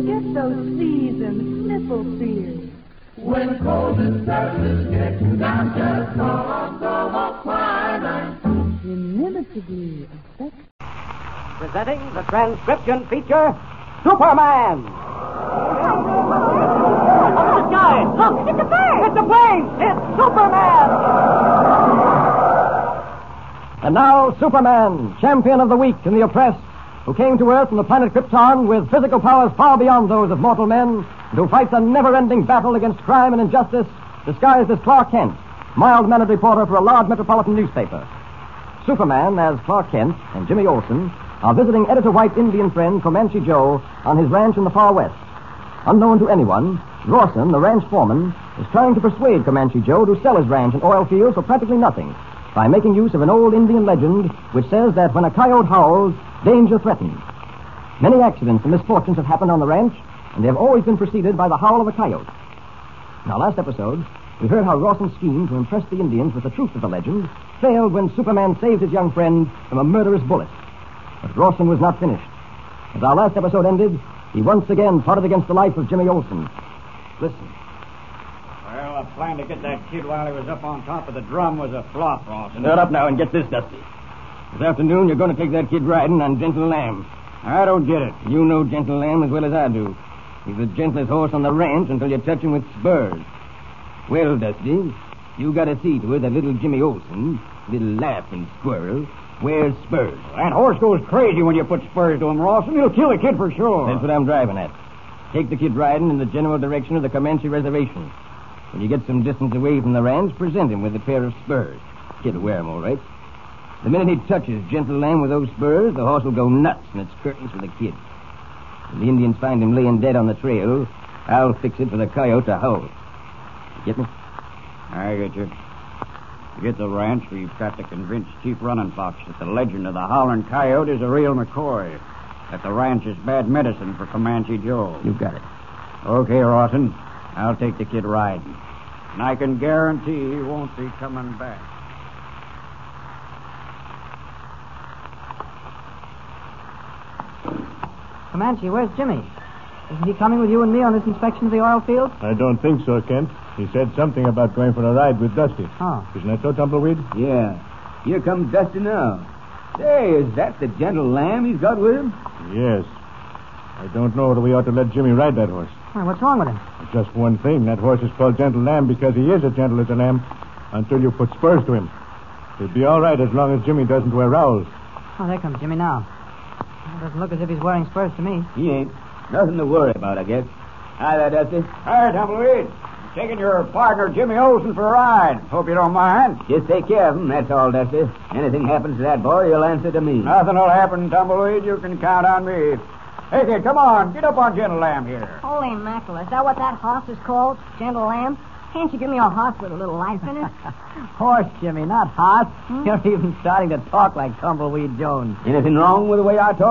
Get those seasoned sniffle seals. When cold and surface get you down, just go Quinine. Inimitably effective. Presenting the transcription feature, Superman. The sky! Look, it's a bird! It's a plane! It's Superman! And now, Superman, champion of the weak and the oppressed, who came to Earth from the planet Krypton with physical powers far beyond those of mortal men, and who fights a never-ending battle against crime and injustice, disguised as Clark Kent, mild-mannered reporter for a large metropolitan newspaper. Superman, as Clark Kent, and Jimmy Olsen are visiting Editor White's Indian friend, Comanche Joe, on his ranch in the far west. Unknown to anyone, Rawson, the ranch foreman, is trying to persuade Comanche Joe to sell his ranch and oil fields for practically nothing by making use of an old Indian legend which says that when a coyote howls, danger threatens. Many accidents and misfortunes have happened on the ranch, and they have always been preceded by the howl of a coyote. Now, last episode, we heard how Rawson's scheme to impress the Indians with the truth of the legend failed when Superman saved his young friend from a murderous bullet. But Rawson was not finished. As our last episode ended, he once again plotted against the life of Jimmy Olsen. Listen. Well, the plan to get that kid while he was up on top of the drum was a flop, Rawson. Shut up now and get this, Dusty. This afternoon, you're going to take that kid riding on Gentle Lamb. I don't get it. You know Gentle Lamb as well as I do. He's the gentlest horse on the ranch until you touch him with spurs. Well, Dusty, you got to see to it that little Jimmy Olsen, little laughing squirrel, wears spurs. That horse goes crazy when you put spurs to him, Rawson. He'll kill a kid for sure. That's what I'm driving at. Take the kid riding in the general direction of the Comanche Reservation. When you get some distance away from the ranch, present him with a pair of spurs. Kid'll wear 'em all right. The minute he touches Gentle Lamb with those spurs, the horse will go nuts in its curtains for the kid. When the Indians find him laying dead on the trail, I'll fix it for the coyote to howl. You get me? I get you. To get the ranch, we've got to convince Chief Running Fox that the legend of the howling coyote is a real McCoy. That the ranch is bad medicine for Comanche Joe. You got it. Okay, Rawson. I'll take the kid riding. And I can guarantee he won't be coming back. Comanche, where's Jimmy? Isn't he coming with you and me on this inspection of the oil field? I don't think so, Kent. He said something about going for a ride with Dusty. Oh. Isn't that so, Tumbleweed? Yeah. Here comes Dusty now. Say, is that the Gentle Lamb he's got with him? Yes. I don't know whether we ought to let Jimmy ride that horse. Why, what's wrong with him? Just one thing. That horse is called Gentle Lamb because he is as gentle as a lamb until you put spurs to him. He'll be all right as long as Jimmy doesn't wear rowels. Oh, there comes Jimmy now. It doesn't look as if he's wearing spurs to me. He ain't. Nothing to worry about, I guess. Hi there, Dusty. Hi, Tumbleweed. Taking your partner, Jimmy Olsen, for a ride. Hope you don't mind. Just take care of him, that's all, Dusty. Anything happens to that boy, you'll answer to me. Nothing will happen, Tumbleweed. You can count on me. Hey, kid, come on. Get up on Gentle Lamb here. Holy mackerel, is that what that horse is called? Gentle Lamb? Can't you give me a horse with a little life in it? Horse, Jimmy, not horse. You're even starting to talk like Tumbleweed Jones. Anything wrong with the way I talk?